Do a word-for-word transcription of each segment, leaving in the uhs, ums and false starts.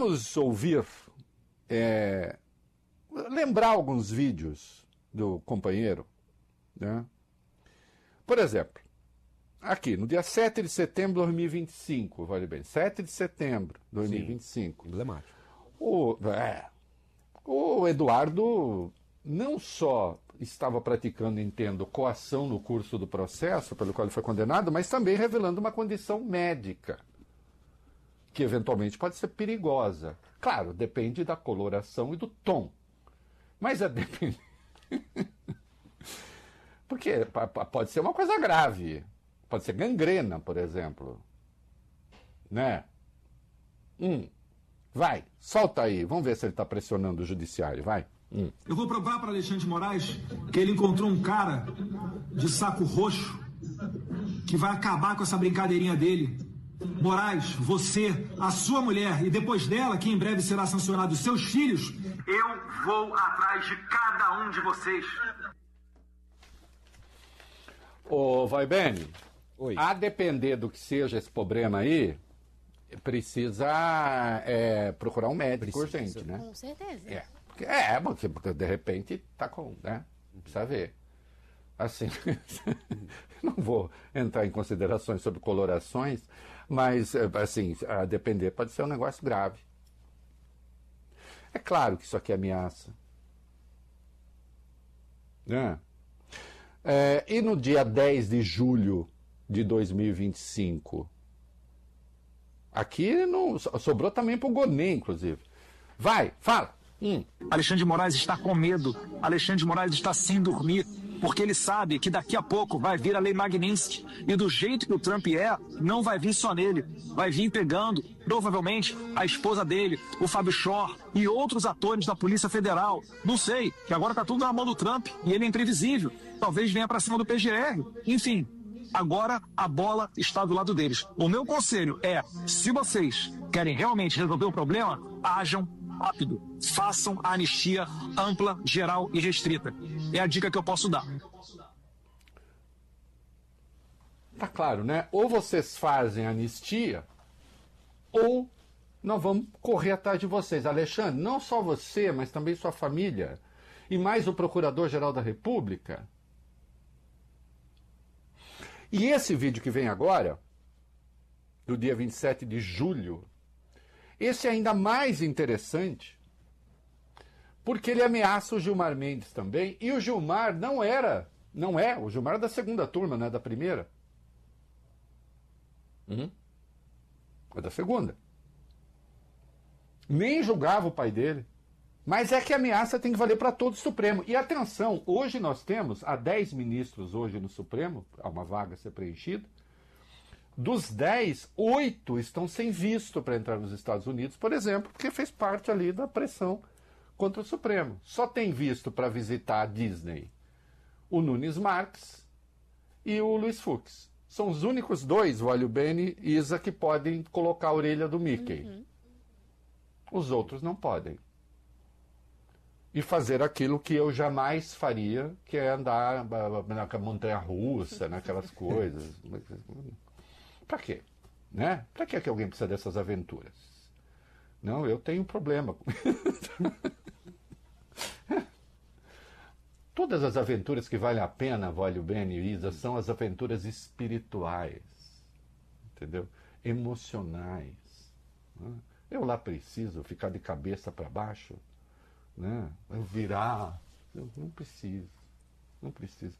vamos ouvir, é, lembrar alguns vídeos do companheiro, né? Por exemplo, aqui, no dia sete de setembro de dois mil e vinte e cinco, vale bem, sete de setembro de dois mil e vinte e cinco. Emblemático. O, é, o Eduardo não só estava praticando, entendo, coação no curso do processo pelo qual ele foi condenado, mas também revelando uma condição médica, que eventualmente pode ser perigosa. Claro, depende da coloração e do tom. Mas é depende... Porque pode ser uma coisa grave. Pode ser gangrena, por exemplo. Né? Hum. Vai, solta aí. Vamos ver se ele está pressionando o judiciário. Vai. Hum. Eu vou provar para Alexandre de Moraes que ele encontrou um cara de saco roxo que vai acabar com essa brincadeirinha dele. Moraes, você, a sua mulher e depois dela, que em breve será sancionado, os seus filhos, eu vou atrás de cada um de vocês. Ô, vai bem. Oi. A depender do que seja esse problema aí, precisa é, procurar um médico Precisa. urgente, né? Com certeza. É, porque, é porque, porque de repente tá com, né? Precisa ver. Assim, não vou entrar em considerações sobre colorações, mas, assim, a depender pode ser um negócio grave. É claro que isso aqui é ameaça. Né? É, e no dia dez de julho de dois mil e vinte e cinco, aqui não, sobrou também para o Gonê, inclusive. Vai, fala. Hum. Alexandre de Moraes está com medo. Alexandre de Moraes está sem dormir, porque ele sabe que daqui a pouco vai vir a lei Magnitsky. E do jeito que o Trump é, não vai vir só nele. Vai vir pegando, provavelmente, a esposa dele, o Fábio Shor e outros atores da Polícia Federal. Não sei, que agora está tudo na mão do Trump e ele é imprevisível. Talvez venha para cima do P G R. Enfim, agora a bola está do lado deles. O meu conselho é, se vocês querem realmente resolver o problema, ajam rápido. Façam a anistia ampla, geral e restrita. É a dica que eu posso dar. Tá claro, né? Ou vocês fazem anistia, ou nós vamos correr atrás de vocês. Alexandre, não só você, mas também sua família, e mais o Procurador-Geral da República. E esse vídeo que vem agora, do dia vinte e sete de julho, esse é ainda mais interessante, porque ele ameaça o Gilmar Mendes também, e o Gilmar não era, não é, o Gilmar é da segunda turma, não é da primeira. Uhum. É da segunda. Nem julgava o pai dele. Mas é que a ameaça tem que valer para todo o Supremo. E atenção, hoje nós temos, há dez ministros hoje no Supremo, há uma vaga a ser preenchida. Dos dez, oito estão sem visto para entrar nos Estados Unidos, por exemplo, porque fez parte ali da pressão contra o Supremo. Só tem visto para visitar a Disney o Nunes Marques e o Luiz Fux. São os únicos dois, Wálio Bene e Isa, que podem colocar a orelha do Mickey. Uhum. Os outros não podem. E fazer aquilo que eu jamais faria, que é andar na montanha-russa, naquelas coisas. Pra quê? Né? Pra que que alguém precisa dessas aventuras? Não, eu tenho problema. Todas as aventuras que valem a pena, Wálio Bene e Isa, são as aventuras espirituais, entendeu? Emocionais. Né? Eu lá preciso ficar de cabeça para baixo, né? Eu virar. Eu não preciso. Não preciso.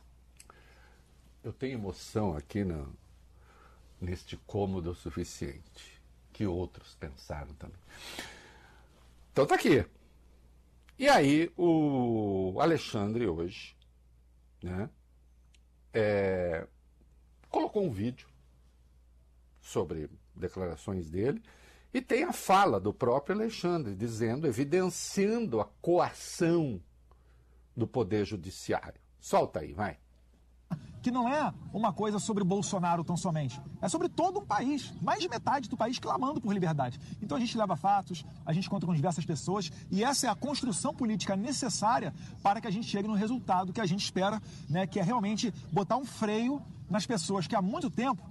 Eu tenho emoção aqui no, neste cômodo o suficiente, que outros pensaram também. Então tá aqui. E aí o Alexandre hoje, né, é, colocou um vídeo sobre declarações dele e tem a fala do próprio Alexandre dizendo, evidenciando a coação do Poder Judiciário. Solta aí, vai. Que não é uma coisa sobre Bolsonaro tão somente. É sobre todo um país, mais de metade do país clamando por liberdade. Então a gente leva fatos, a gente conta com diversas pessoas e essa é a construção política necessária para que a gente chegue no resultado que a gente espera, né, que é realmente botar um freio nas pessoas que há muito tempo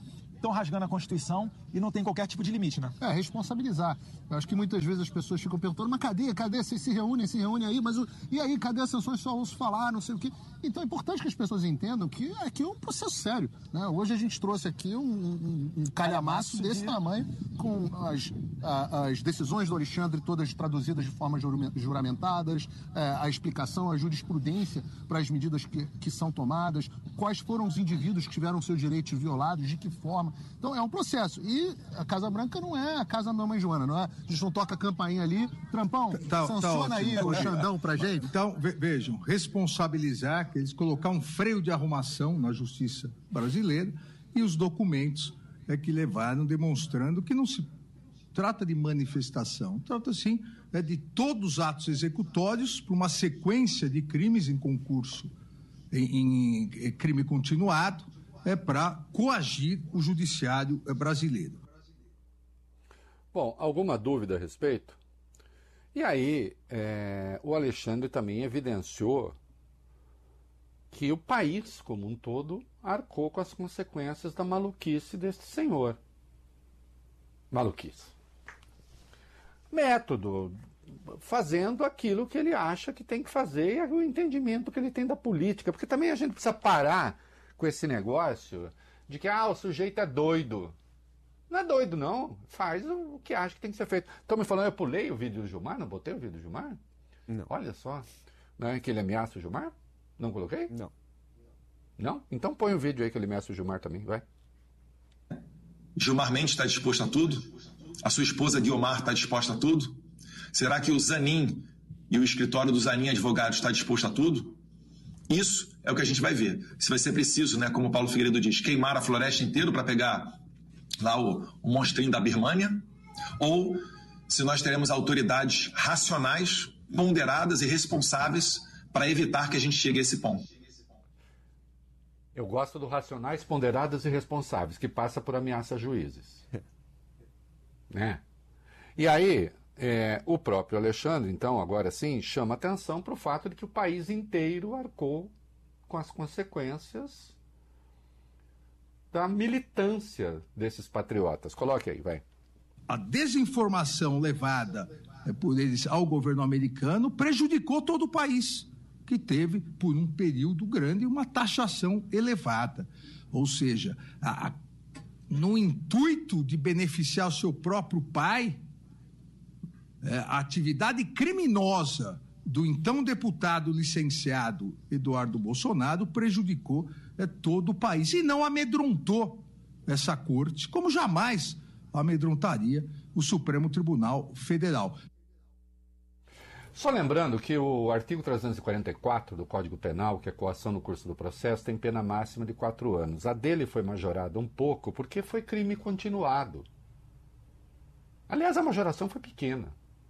estão rasgando a Constituição e não tem qualquer tipo de limite, né? É, responsabilizar. Eu acho que muitas vezes as pessoas ficam perguntando, mas cadê, cadê? Vocês se reúnem, se reúnem aí, mas o... e aí, cadê as sanções? Só ouço falar, não sei o quê. Então é importante que as pessoas entendam que aqui é um processo sério, né? Hoje a gente trouxe aqui um, um, um calhamaço desse de... tamanho, com as, a, as decisões do Alexandre todas traduzidas de forma juramentadas, é, a explicação, a jurisprudência para as medidas que, que são tomadas, quais foram os indivíduos que tiveram seus direitos violados, de que forma. Então é um processo. E a Casa Branca não é a casa da Mamãe Joana, não é? A gente não toca a campainha ali. Trampão, tá, sanciona tá aí o Xandão pra gente. Então, vejam, responsabilizar, que eles colocar um freio de arrumação na justiça brasileira e os documentos é, que levaram demonstrando que não se trata de manifestação, trata sim é, de todos os atos executórios para uma sequência de crimes em concurso, em, em, em crime continuado, é para coagir o judiciário brasileiro. Bom, alguma dúvida a respeito? E aí, é, o Alexandre também evidenciou que o país como um todo arcou com as consequências da maluquice deste senhor. Maluquice. Método, fazendo aquilo que ele acha que tem que fazer e o entendimento que ele tem da política. Porque também a gente precisa parar com esse negócio de que ah, o sujeito é doido. Não é doido, não. Faz o que acha que tem que ser feito. Estão me falando, eu pulei o vídeo do Gilmar? Não botei o vídeo do Gilmar? Não. Olha só. Não é que ele ameaça o Gilmar? Não coloquei? Não. Não? Então põe o vídeo aí que ele ameaça o Gilmar também, vai. Gilmar Mendes está disposto a tudo? A sua esposa Guiomar está disposta a tudo? Será que o Zanin e o escritório do Zanin Advogados está disposto a tudo? Isso é o que a gente vai ver. Se vai ser preciso, né, como o Paulo Figueiredo diz, queimar a floresta inteira para pegar lá o, o monstrinho da Birmânia, ou se nós teremos autoridades racionais, ponderadas e responsáveis para evitar que a gente chegue a esse ponto. Eu gosto do racionais, ponderados e responsáveis, que passa por ameaça a juízes. Né? E aí, é, o próprio Alexandre, então, agora sim, chama atenção para o fato de que o país inteiro arcou com as consequências da militância desses patriotas. Coloque aí, vai. A desinformação levada por eles ao governo americano prejudicou todo o país, que teve, por um período grande, uma taxação elevada. Ou seja, a, a, no intuito de beneficiar o seu próprio pai, é, a atividade criminosa do então deputado licenciado Eduardo Bolsonaro prejudicou é, todo o país e não amedrontou essa corte, como jamais amedrontaria o Supremo Tribunal Federal. Só lembrando que o artigo trezentos e quarenta e quatro do Código Penal, que é coação no curso do processo, tem pena máxima de quatro anos. A dele foi majorada um pouco porque foi crime continuado. Aliás, a majoração foi pequena.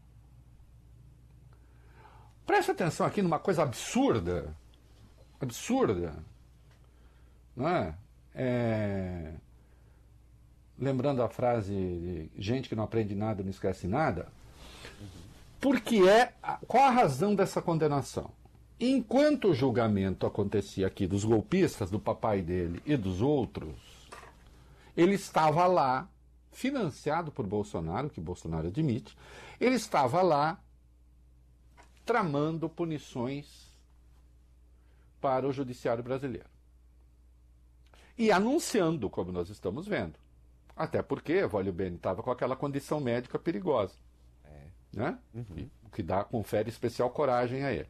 Preste atenção aqui numa coisa absurda. Absurda. Não é? É... Lembrando a frase de gente que não aprende nada, não esquece nada. Porque é... Qual a razão dessa condenação? Enquanto o julgamento acontecia aqui dos golpistas, do papai dele e dos outros, ele estava lá, financiado por Bolsonaro, que Bolsonaro admite, ele estava lá tramando punições para o judiciário brasileiro. E anunciando, como nós estamos vendo. Até porque Evolio Beni estava com aquela condição médica perigosa. É. Né? Uhum. O que dá, confere especial coragem a ele.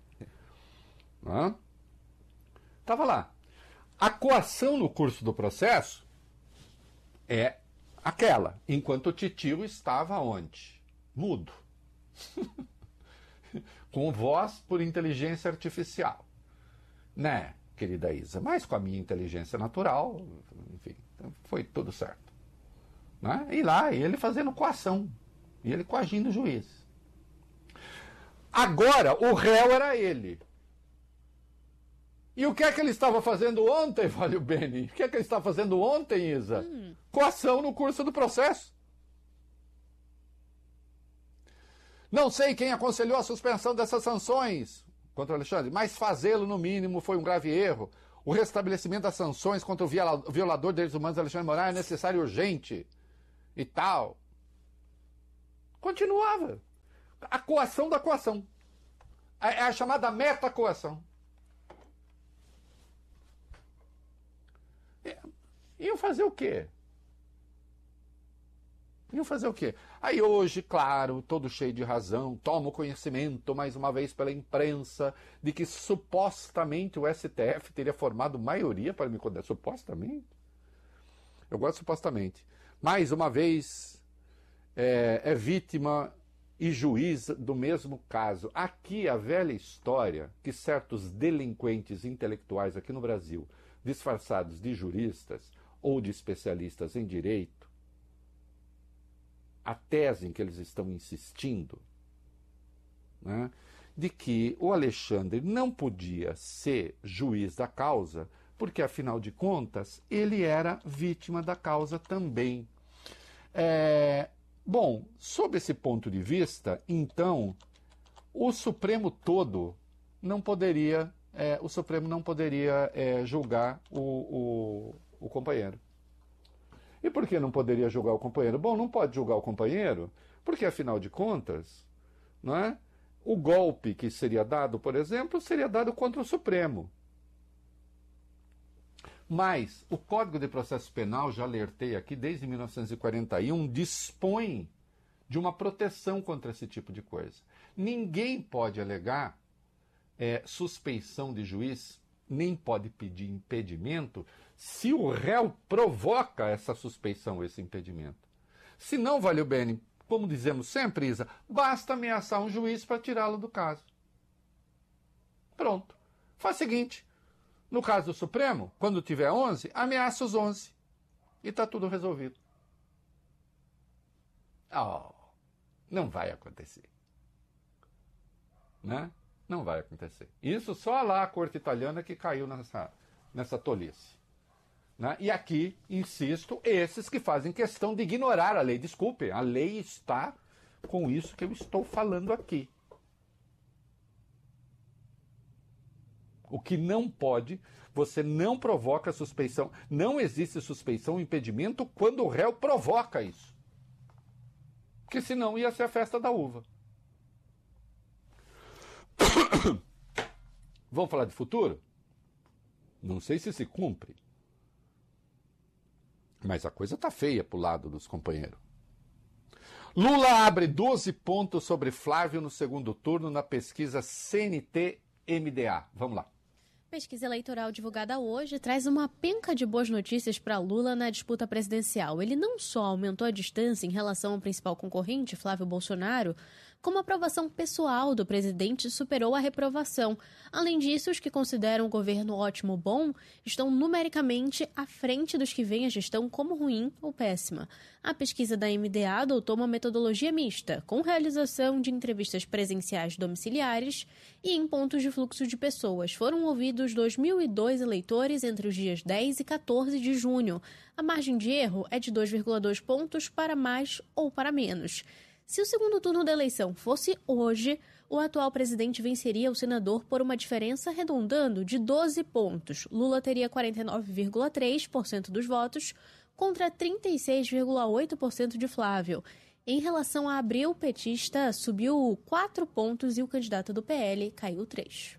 Estava lá. A coação no curso do processo é aquela, enquanto o titio estava onde? Mudo. Com voz por inteligência artificial. Né, querida Isa? Mas com a minha inteligência natural, enfim, foi tudo certo. Né? E lá, ele fazendo coação. E ele coagindo o juiz. Agora, o réu era ele. E o que é que ele estava fazendo ontem, Evolio Beni? O que é que ele estava fazendo ontem, Isa? Hum. Coação no curso do processo. Não sei quem aconselhou a suspensão dessas sanções contra o Alexandre, mas fazê-lo, no mínimo, foi um grave erro. O restabelecimento das sanções contra o violador de direitos humanos Alexandre Moraes é necessário e urgente e tal. Continuava. A coação da coação. É a chamada meta-coação. Iam fazer o quê? Iam fazer o quê? Aí hoje, claro, todo cheio de razão, tomo conhecimento, mais uma vez pela imprensa, de que supostamente o S T F teria formado maioria para me condenar. Supostamente? Eu gosto supostamente. Mais uma vez, é, é vítima e juiz do mesmo caso. Aqui a velha história que certos delinquentes intelectuais aqui no Brasil, disfarçados de juristas ou de especialistas em direito, a tese em que eles estão insistindo, né, de que o Alexandre não podia ser juiz da causa, porque, afinal de contas, ele era vítima da causa também. É, bom, sob esse ponto de vista, então, o Supremo todo não poderia, é, o Supremo não poderia é, julgar o, o, o companheiro. E por que não poderia julgar o companheiro? Bom, não pode julgar o companheiro, porque, afinal de contas, não é? O golpe que seria dado, por exemplo, seria dado contra o Supremo. Mas o Código de Processo Penal, já alertei aqui, desde mil novecentos e quarenta e um, dispõe de uma proteção contra esse tipo de coisa. Ninguém pode alegar é, suspeição de juiz, nem pode pedir impedimento, se o réu provoca essa suspeição, esse impedimento. Se não, valeu bem, como dizemos sempre, Isa, basta ameaçar um juiz para tirá-lo do caso. Pronto. Faz o seguinte, no caso do Supremo, quando tiver onze, ameaça os onze. E está tudo resolvido. Oh, não vai acontecer. Né? Não vai acontecer. Isso só lá a corte italiana que caiu nessa, nessa tolice. Né? E aqui, insisto, esses que fazem questão de ignorar a lei. Desculpe, a lei está com isso que eu estou falando aqui. O que não pode, você não provoca suspeição. Não existe suspeição ou impedimento quando o réu provoca isso. Porque senão ia ser a festa da uva. Vamos falar de futuro? Não sei se se cumpre. Mas a coisa está feia para o lado dos companheiros. Lula abre doze pontos sobre Flávio no segundo turno na pesquisa C N T M D A. Vamos lá. Pesquisa eleitoral divulgada hoje traz uma penca de boas notícias para Lula na disputa presidencial. Ele não só aumentou a distância em relação ao principal concorrente, Flávio Bolsonaro, como a aprovação pessoal do presidente superou a reprovação. Além disso, os que consideram o governo ótimo ou bom estão numericamente à frente dos que veem a gestão como ruim ou péssima. A pesquisa da M D A adotou uma metodologia mista, com realização de entrevistas presenciais domiciliares e em pontos de fluxo de pessoas. Foram ouvidos dois mil e dois eleitores entre os dias dez e quatorze de junho. A margem de erro é de dois vírgula dois pontos para mais ou para menos. Se o segundo turno da eleição fosse hoje, o atual presidente venceria o senador por uma diferença arredondando de doze pontos. Lula teria quarenta e nove vírgula três por cento dos votos contra trinta e seis vírgula oito por cento de Flávio. Em relação a abril, o petista subiu quatro pontos e o candidato do P L caiu três.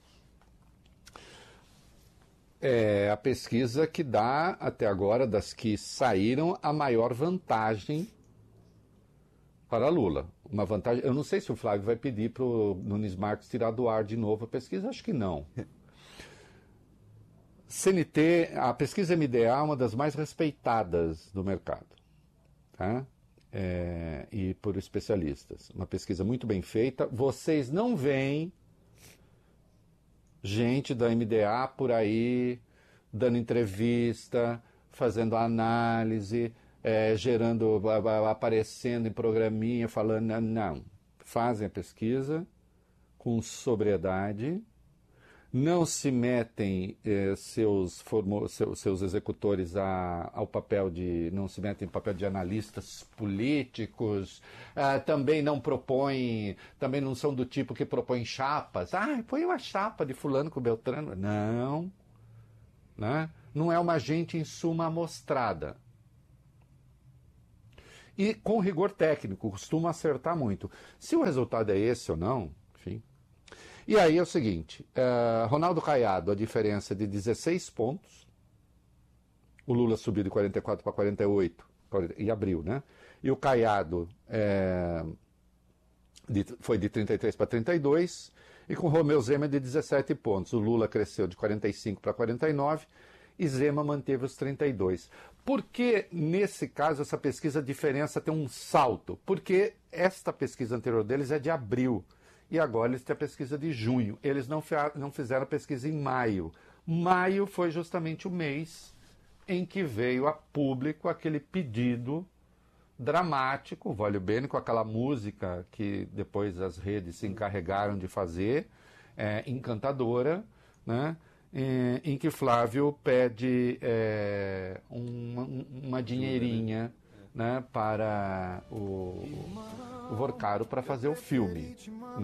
É a pesquisa que dá, até agora, das que saíram, a maior vantagem para Lula. Uma vantagem. Eu não sei se o Flávio vai pedir para o Nunes Marques tirar do ar de novo a pesquisa, acho que não. C N T, a pesquisa M D A é uma das mais respeitadas do mercado, tá? É, e por especialistas. Uma pesquisa muito bem feita. Vocês não veem gente da M D A por aí dando entrevista, fazendo análise, É, gerando, aparecendo em programinha, falando, não, fazem a pesquisa com sobriedade, não se metem eh, seus, formo, seus, seus executores a, ao papel de, não se metem no papel de analistas políticos, ah, também não propõem, também não são do tipo que propõem chapas, ah, põe uma chapa de fulano com Beltrano, não, né? Não é uma gente, em suma, amostrada. E com rigor técnico, costuma acertar muito. Se o resultado é esse ou não, enfim. E aí é o seguinte, uh, Ronaldo Caiado, a diferença de dezesseis pontos, o Lula subiu de quarenta e quatro para quarenta e oito, e abriu, né? E o Caiado é, de, foi de trinta e três para trinta e dois, e com Romeu Zema de dezessete pontos. O Lula cresceu de quarenta e cinco para quarenta e nove, e Zema manteve os trinta e dois. Por que, nesse caso, essa pesquisa, a diferença tem um salto? Porque esta pesquisa anterior deles é de abril, e agora eles têm a pesquisa de junho. Eles não, não fizeram a pesquisa em maio. Maio foi justamente o mês em que veio a público aquele pedido dramático, Voglio Bene, com aquela música que depois as redes se encarregaram de fazer, é, encantadora, né? Em, em que Flávio pede é, uma, uma dinheirinha, né, para o, o Vorcaro para fazer o filme, né?